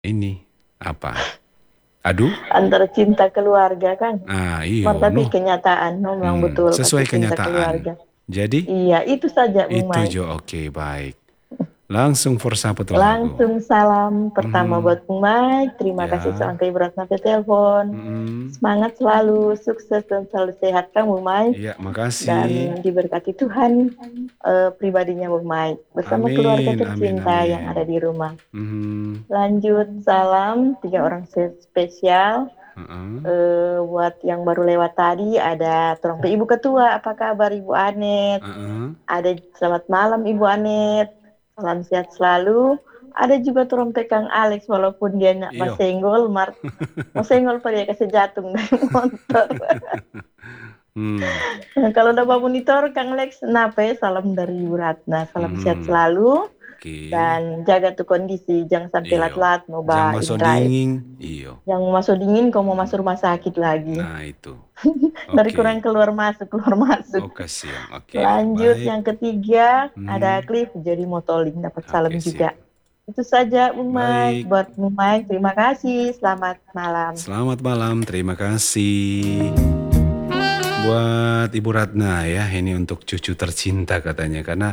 ini apa? Aduh, Antara cinta keluarga kan. iyo, Tapi no. kenyataan memang betul Sesuai kasih cinta kenyataan. keluarga. Jadi, Iya, itu saja Bung itu Mai. jo oke, baik. Langsung for sapa tuh lagu. Langsung salam pertama Mhm, buat Bung Mai. Terima kasih ya. sampai berat sampai telepon. Mhm. Semangat selalu, sukses dan selalu sehat Kang Bung Mai. Iya, makasih. Dan diberkati Tuhan pribadinya Bung Mai. Bersama keluarga Amin, amin, tercinta yang amin. ada di rumah. Mhm. Lanjut salam tiga orang spesial. Heeh. Buat yang baru lewat tadi ada Terong Ibu Ketua, apa kabar Ibu Anet? Heeh. Ada selamat malam Ibu Anet, salam sehat selalu. Ada juga Terong Kang Alex walaupun dia nak Iyo. masenggol, mau senggol pada dia kasih jatuh dari motor. Hmm. Kalau udah bawa monitor Kang Alex, kenapa ya? Salam dari Ibu Ratna, salam sehat Hmm. selalu. Oke. Dan jaga tuh kondisi, jangan sampai Iyo. lat-lat mau Jangan bawa masuk drive. dingin. Iyo. Yang masuk dingin, kau mau masuk rumah sakit lagi. Nah, itu. Dari Oke. kurang keluar masuk, keluar masuk. Oh, kasihan. Oke, Lanjut baik. yang ketiga, ada Hmm. Cliff jadi motoling dapat salam Oke, siap. juga. Itu saja Bung Mike. Baik. Buat Bung Mike, terima kasih. Selamat malam. Selamat malam. Terima kasih. Buat Ibu Ratna ya, ini untuk cucu tercinta katanya karena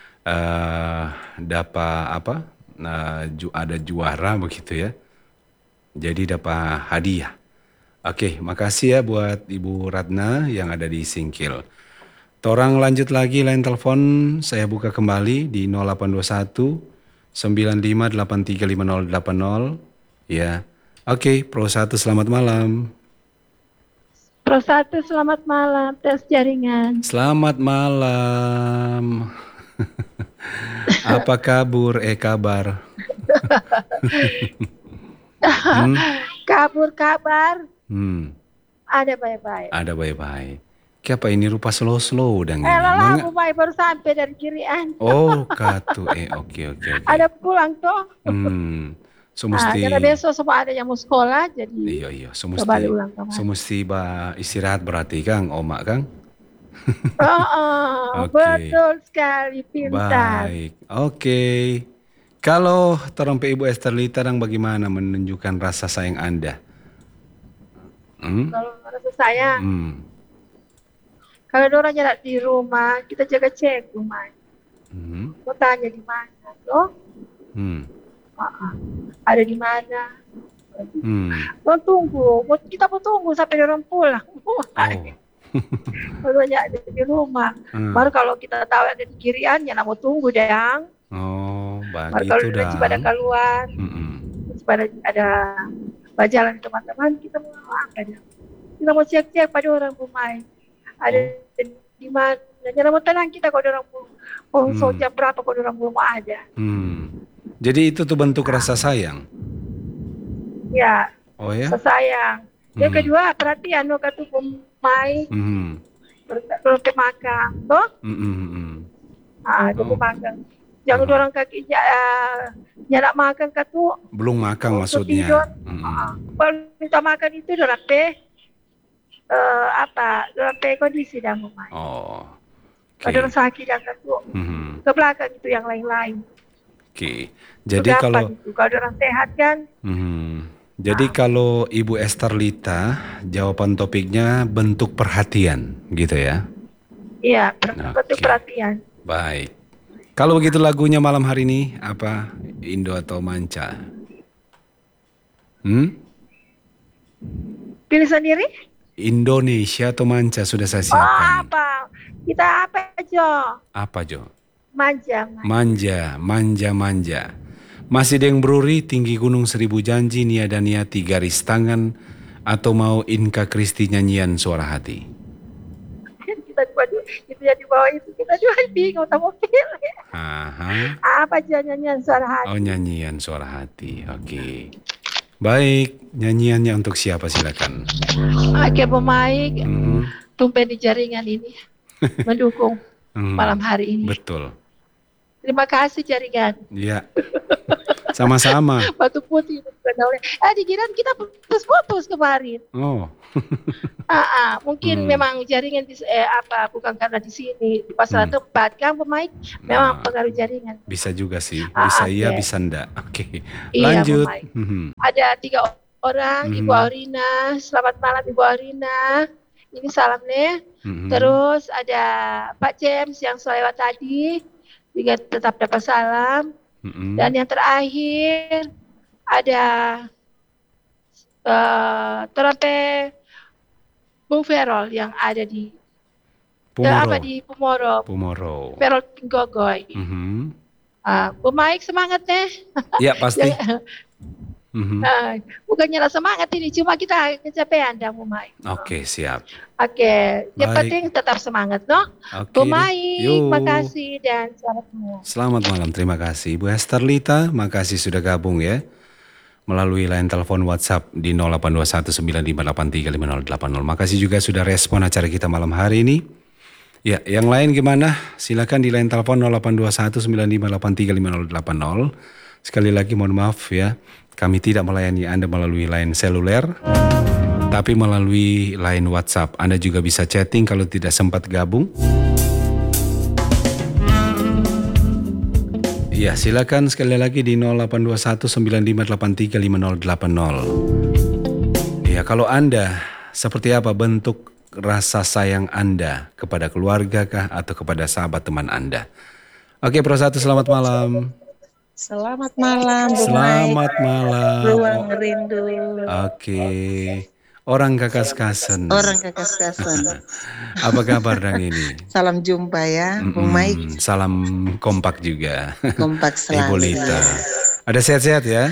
dapat apa? Ada juara begitu ya. Jadi dapat hadiah. Oke, makasih ya buat Ibu Ratna yang ada di Singkil. Torang lanjut lagi lain telepon, saya buka kembali di 0821 95835080 ya. Oke, Pro 1 selamat malam. Pro 1 selamat malam, tes jaringan. Selamat malam. Apa kabar? Kabur kabar, Hmm, ada baik-baik. ada baik-baik. Kenapa ini rupa slow-slow dan ini? Lala, Bu Mai baru sampai dari Kirian. Oh, katu. Oke. Ada pulang toh. So mesti Karena besok semua ada yang mau sekolah, jadi iya. So kembali mesti ulang kembali. istirahat berarti Kang, Omak Kang. Oke. Betul sekali, pintar. Baik. Oke. Kalau torang pe Ibu Esterlita dan bagaimana menunjukkan rasa sayang Anda? Kalau rasa sayang, Hmm. kalau ada orang jalan di rumah, kita jaga cek rumah. Mau tanya di mana, loh? Ada di mana? Kita mau tunggu sampai orang pulang. Baru aja ada di rumah. Baru kalau kita tahu ada di kirian, ya mau tunggu dang. Oh, baru kalau begitu pada keluar, pada ada berjalan teman-teman, kita mau apa dia? Kita mau cek-cek pada orang rumah. Ada di mana? Jangan mau tenang kita kalau orang jam berapa kalau orang belum ada. Jadi itu tuh bentuk rasa sayang. Ya. Oh ya. Rasa sayang. Yang kedua perhatian lo katu pemain. Belum makan, toh? Belum makan. Jangan orang kaki nyala makan katu. Belum makan maksudnya. Kalau minta makan itu dorang dorang kondisi dah pemain. Oh. Ada orang sakit yang katu. Ke belakang itu yang lain-lain. Oke. Jadi kalau orang sehat kan. Jadi kalau Ibu Esterlita, jawaban topiknya bentuk perhatian, gitu ya? Iya, bentuk perhatian. Baik. Kalau begitu lagunya malam hari ini apa? Indo atau Manca? Pilih sendiri? Indonesia atau Manca sudah saya siapkan. Apa? Kita apa, Jo? Apa, Jo? Manja. Masih Deng Bruri, Tinggi Gunung Seribu Janji, Niada Niati, Garis Tangan, atau mau Inka Kristi nyanyian Suara Hati? Kita di bawah itu, kita juga bingung, tak mau pilih. Apa aja nyanyian Suara Hati? Oh, nyanyian Suara Hati, oke. Baik, nyanyiannya untuk siapa silakan? Oke, pemain, tumpen di jaringan ini, mendukung malam hari ini. Betul. Terima kasih jaringan. Iya. Sama-sama. Batu putih bukan daunnya. Dikira kita putus kemarin. Oh. Mungkin memang jaringan bukan karena di sini di masalah tempat kan pemain memang pengaruh jaringan. Bisa juga sih, bisa iya bisa enggak. Oke. Lanjut. Iya, ada 3 orang, Ibu Aurina. Selamat malam Ibu Aurina. Ini salam nih. Terus ada Pak James yang selewat tadi juga tetap dapat salam. Dan yang terakhir ada Terampe Bung Ferol yang ada di Pumoro. Ferol Pinggogoy. Bu Mike semangat deh. Ya pasti. Bukannya rasa semangat ini, cuma kita kecapean dah Bu Mike. Oke, siap. Oke, yang penting tetap semangat, no? Bu Mike, makasih dan selamat malam. Selamat malam, terima kasih. Bu Esther Lita, makasih sudah gabung ya. Melalui line telepon WhatsApp di 082195835080. Makasih juga sudah respon acara kita malam hari ini. Ya, yang lain gimana? Silakan di line telepon 082195835080. Sekali lagi mohon maaf ya, kami tidak melayani Anda melalui line seluler, tapi melalui line WhatsApp. Anda juga bisa chatting kalau tidak sempat gabung. Ya, silakan sekali lagi di 082195835080. Ya, kalau Anda seperti apa bentuk rasa sayang Anda kepada keluarga kah atau kepada sahabat teman Anda? Oke, Pro 1, selamat malam. Selamat malam, Bu Selamat malam. Ruang rindu. Oke. Orang Kakaskasen. Apa kabar dang ini? Salam jumpa ya, Bu Mike. Salam kompak juga. Kompak selalu. Ibu Lita. Ada sehat-sehat ya?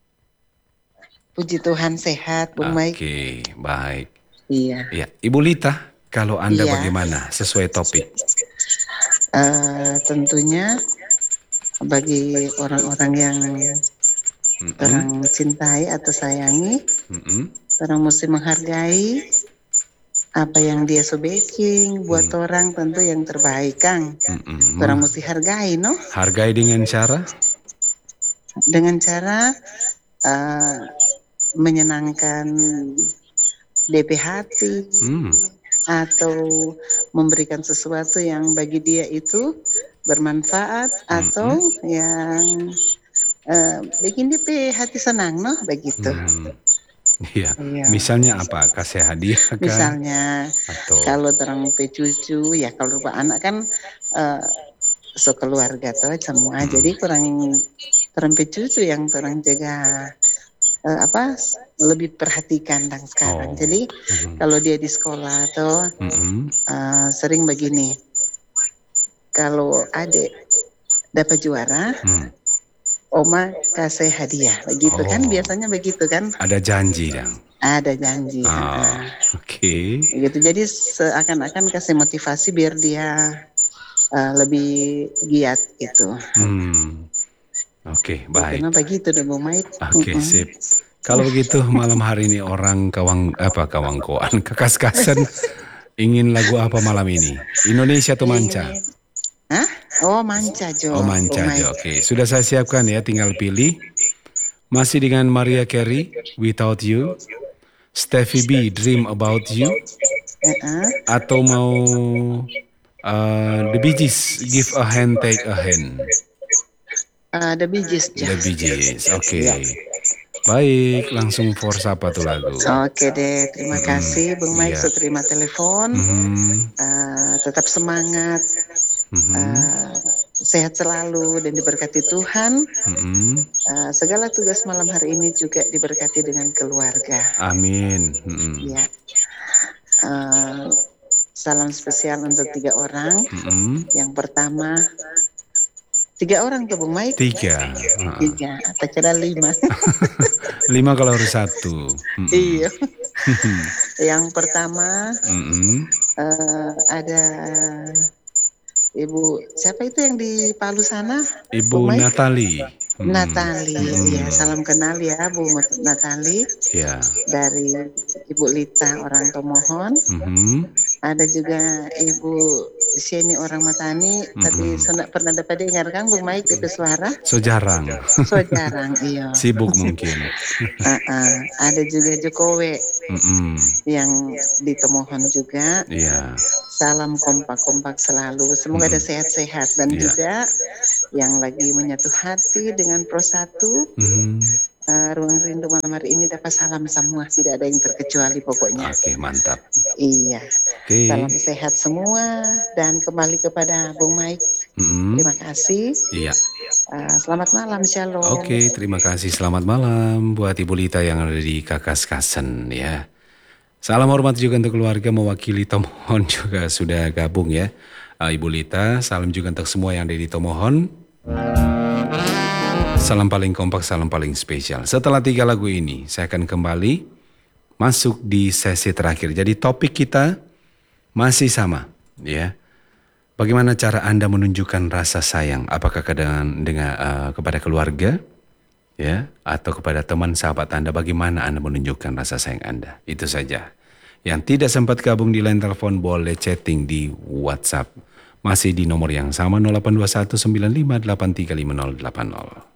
Puji Tuhan sehat, Bu Mike. Oke, baik. Iya. Ya, Ibu Lita, kalau Anda bagaimana sesuai topik? Tentunya bagi orang-orang yang orang cintai atau sayangi, orang mesti menghargai apa yang dia baking buat orang, tentu yang terbaik, Kang. Orang mesti hargai, no? Hargai dengan cara? Dengan cara menyenangkan DP hati, atau memberikan sesuatu yang bagi dia itu bermanfaat, atau yang bikin DP hati senang, no? Begitu. Iya. Misalnya apa? Kasih hadiah kan? Misalnya kalau terang cucu ya, kalau rupa anak kan sekeluarga tuh semua. Jadi kurang terang cucu yang terang jaga lebih perhatikan dan sekarang. Jadi kalau dia di sekolah tuh sering begini. Kalau adik dapat juara, Oma kasih hadiah, begitu kan? Biasanya begitu kan? Ada janji dong. Ada janji. Oke. Gitu. Jadi seakan-akan kasih motivasi biar dia lebih giat gitu. Oke, baik. Kenapa begitu dong, Bu Mike? Oke, sip. Kalau begitu malam hari ini orang kawangkoan Kakaskasen ingin lagu apa malam ini? Indonesia atau manca? Hah? Oh, manca Jo. Oh, manca Jo. Oke, sudah saya siapkan ya, tinggal pilih. Masih dengan Mariah Carey, Without You, Stevie B, Dream About You, atau mau The Bee Gees, Give a Hand, Take a Hand. The Bee Gees. The Bee Gees, oke. Baik, langsung force apa tuh lagu? Oke deh, terima kasih Bung Mike sudah terima telepon. Tetap semangat, sehat selalu dan diberkati Tuhan. Segala tugas malam hari ini juga diberkati dengan keluarga. Amin. Ya. Salam spesial untuk 3 orang. Yang pertama, 3 orang tuh Bung Mike? 3. 3, atau kira 5. 5 kalau harus 1. Iya. Yang pertama ada Ibu, siapa itu yang di Palu sana? Ibu Natali. Natali, ya, salam kenal ya Bu Natali. Ya. Dari Ibu Lita orang Tomohon. Ada juga Ibu saya ini orang Matani, tapi saya pernah dapat dengar kan Bung Maik itu suara. So jarang. So jarang, iya. Sibuk mungkin. Ada juga Jokowi yang di Tomohon juga. Iya. Salam kompak-kompak selalu. Semoga ada sehat-sehat dan juga yang lagi menyatu hati dengan Pro1. Ruang Rindu malam hari ini dapat salam semua, tidak ada yang terkecuali pokoknya. Oke, mantap. Iya. Oke. Salam sehat semua dan kembali kepada Bung Maik. Terima kasih. Iya. Selamat malam, shalom. Oke, terima kasih. Selamat malam buat Ibu Lita yang ada di Kakaskasen ya. Salam hormat juga untuk keluarga mewakili Tomohon juga sudah gabung ya. Ibu Lita, salam juga untuk semua yang ada di Tomohon. Salam paling kompak, salam paling spesial. Setelah 3 lagu ini, saya akan kembali masuk di sesi terakhir. Jadi topik kita masih sama, ya. Bagaimana cara Anda menunjukkan rasa sayang? Apakah kepada keluarga, ya, atau kepada teman sahabat Anda? Bagaimana Anda menunjukkan rasa sayang Anda? Itu saja. Yang tidak sempat gabung di line telepon boleh chatting di WhatsApp. Masih di nomor yang sama 0821 95 835080.